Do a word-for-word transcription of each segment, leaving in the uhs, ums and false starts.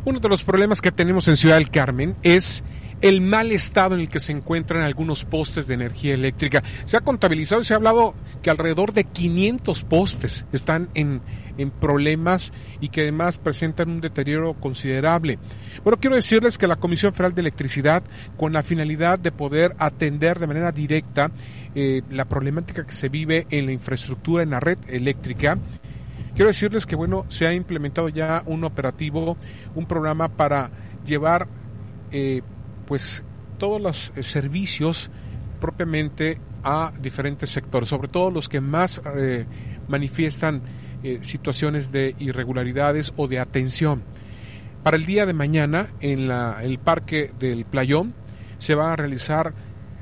Uno de los problemas que tenemos en Ciudad del Carmen es el mal estado en el que se encuentran algunos postes de energía eléctrica. Se ha contabilizado y se ha hablado que alrededor de quinientos postes están en, en problemas y que además presentan un deterioro considerable. Bueno, quiero decirles que la Comisión Federal de Electricidad, con la finalidad de poder atender de manera directa eh, la problemática que se vive en la infraestructura, en la red eléctrica, quiero decirles que, bueno, se ha implementado ya un operativo, un programa para llevar eh, pues todos los eh, servicios propiamente a diferentes sectores, sobre todo los que más eh, manifiestan eh, situaciones de irregularidades o de atención. Para el día de mañana, en la, el Parque del Playón, se va a realizar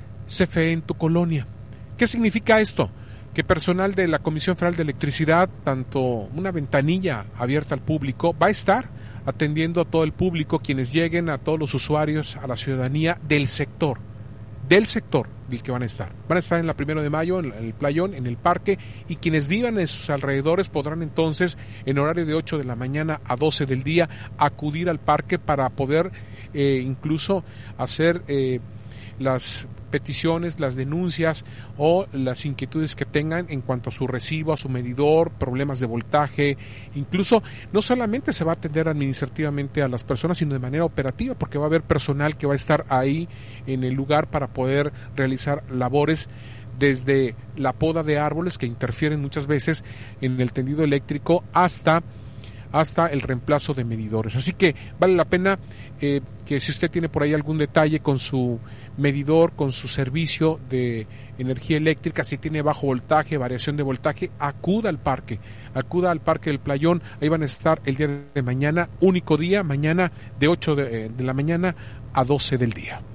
C F E en tu colonia. ¿Qué significa esto? Que personal de la Comisión Federal de Electricidad, tanto una ventanilla abierta al público, va a estar atendiendo a todo el público, quienes lleguen, a todos los usuarios, a la ciudadanía del sector, del sector del que van a estar. Van a estar en la primero de mayo, en el Playón, en el parque, y quienes vivan en sus alrededores podrán entonces, en horario de ocho de la mañana a doce del día, acudir al parque para poder eh, incluso hacer eh, las peticiones, las denuncias o las inquietudes que tengan en cuanto a su recibo, a su medidor, problemas de voltaje. Incluso no solamente se va a atender administrativamente a las personas, sino de manera operativa, porque va a haber personal que va a estar ahí en el lugar para poder realizar labores desde la poda de árboles que interfieren muchas veces en el tendido eléctrico hasta hasta el reemplazo de medidores. Así que vale la pena eh, que si usted tiene por ahí algún detalle con su medidor, con su servicio de energía eléctrica, si tiene bajo voltaje, variación de voltaje, acuda al parque, acuda al Parque del Playón. Ahí van a estar el día de mañana, único día, mañana de ocho de, de la mañana a doce del día.